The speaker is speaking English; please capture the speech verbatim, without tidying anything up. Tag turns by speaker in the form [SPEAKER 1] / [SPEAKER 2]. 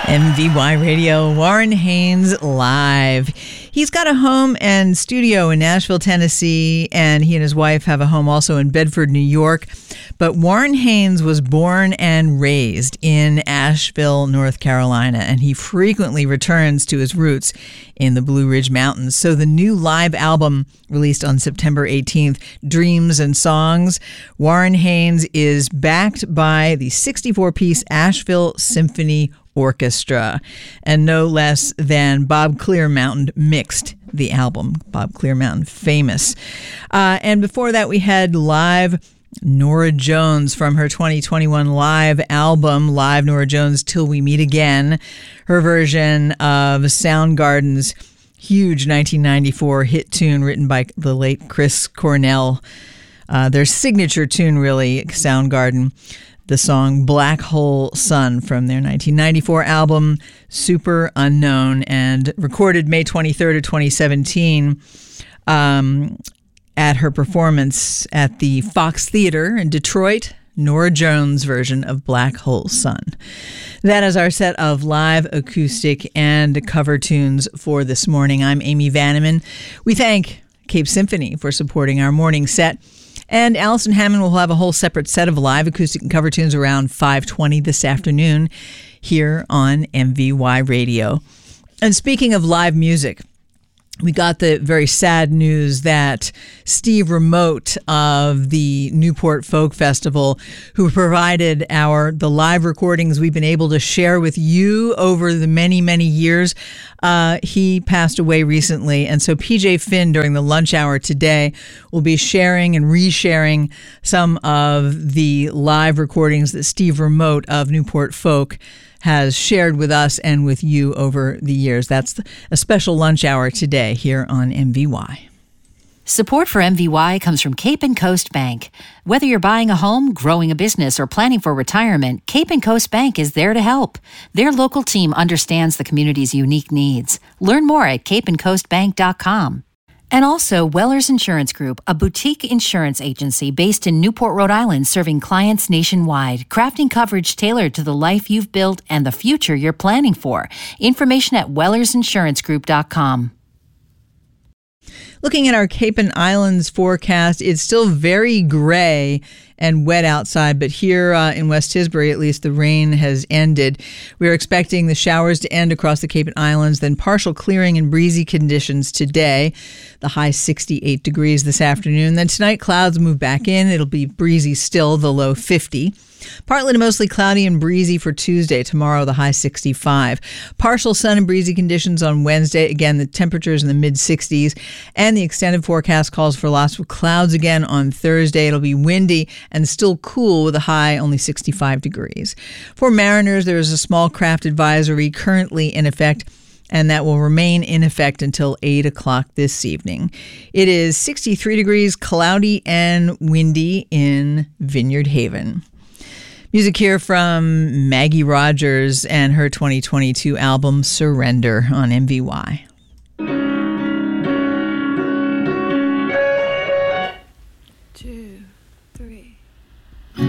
[SPEAKER 1] M V Y Radio, Warren Haynes live. He's got a home and studio in Nashville, Tennessee, and he and his wife have a home also in Bedford, New York. But Warren Haynes was born and raised in Asheville, North Carolina, and he frequently returns to his roots in the Blue Ridge Mountains. So the new live album released on September eighteenth, Dreams and Songs, Warren Haynes is backed by the sixty-four piece Asheville Symphony Orchestra, and no less than Bob Clearmountain mixed the album. Bob Clearmountain, famous. Uh, and before that, we had live Norah Jones from her twenty twenty-one live album, Live Norah Jones Till We Meet Again, her version of Soundgarden's huge nineteen ninety-four hit tune written by the late Chris Cornell. Uh, their signature tune, really, Soundgarden. The song Black Hole Sun from their nineteen ninety-four album, Super Unknown, and recorded May twenty-third of twenty seventeen um, at her performance at the Fox Theater in Detroit, Norah Jones' version of Black Hole Sun. That is our set of live acoustic and cover tunes for this morning. I'm Amy Vanneman. We thank Cape Symphony for supporting our morning set. And Allison Hammond will have a whole separate set of live acoustic and cover tunes around five twenty this afternoon here on M V Y Radio. And speaking of live music, we got the very sad news that Steve Remote of the Newport Folk Festival, who provided our the live recordings we've been able to share with you over the many, many years, uh, he passed away recently. And so P J Finn, during the lunch hour today, will be sharing and resharing some of the live recordings that Steve Remote of Newport Folk has shared with us and with you over the years. That's a special lunch hour today here on M V Y.
[SPEAKER 2] Support for M V Y comes from Cape and Coast Bank. Whether you're buying a home, growing a business, or planning for retirement, Cape and Coast Bank is there to help. Their local team understands the community's unique needs. Learn more at cape and coast bank dot com. And also, Wellers Insurance Group, a boutique insurance agency based in Newport, Rhode Island, serving clients nationwide, crafting coverage tailored to the life you've built and the future you're planning for. Information at wellers insurance group dot com.
[SPEAKER 1] Looking at our Cape and Islands forecast, it's still very gray and wet outside, but here uh, in West Tisbury, at least, the rain has ended. We're expecting the showers to end across the Cape and Islands, then partial clearing and breezy conditions today. The high sixty-eight degrees this afternoon. Then tonight, clouds move back in. It'll be breezy still, the low fifty. Partly to mostly cloudy and breezy for Tuesday. Tomorrow, the high sixty-five. Partial sun and breezy conditions on Wednesday. Again, the temperatures in the mid sixties. And the extended forecast calls for lots of clouds again on Thursday. It'll be windy and still cool with a high only sixty-five degrees. For mariners, there is a small craft advisory currently in effect, and that will remain in effect until eight o'clock this evening. It is sixty-three degrees, cloudy and windy in Vineyard Haven. Music here from Maggie Rogers and her twenty twenty-two album Surrender on M V Y.